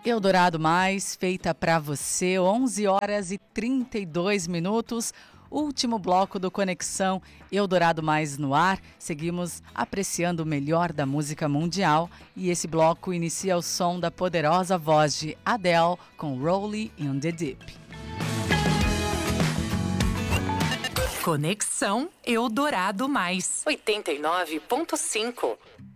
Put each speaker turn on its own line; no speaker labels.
Eldorado Mais, feita para você, 11 horas e 32 minutos. Último bloco do Conexão Eldorado Mais no ar. Seguimos apreciando o melhor da música mundial e esse bloco inicia o som da poderosa voz de Adele com Rolling in the Deep.
Conexão Eldorado Mais 89.5.